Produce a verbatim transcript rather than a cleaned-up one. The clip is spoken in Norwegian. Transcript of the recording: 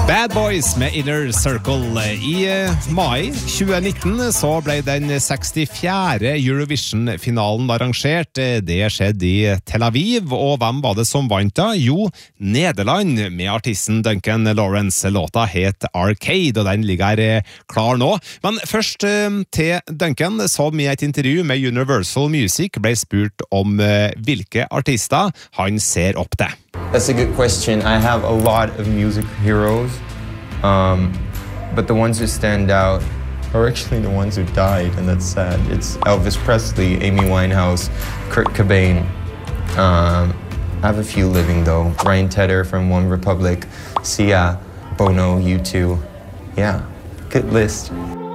Bad Boys med Inner Circle. I mai tjue nitten så ble den sekstifjerde Eurovision-finalen arrangert. Det skjedde i Tel Aviv, og hvem var det som vant da? Jo, Nederland, med artisten Duncan Lawrence. Låta het Arcade, og den ligger klar nå. Men først til Duncan, som i et intervju med Universal Music ble spurt om hvilke artister han ser opp til. That's a good question. I have a lot of music heroes, um, but the ones who stand out are actually the ones who died, and that's sad. It's Elvis Presley, Amy Winehouse, Kurt Cobain. Um, I have a few living though. Ryan Tedder from One Republic, Sia, Bono, U two. Yeah, good list.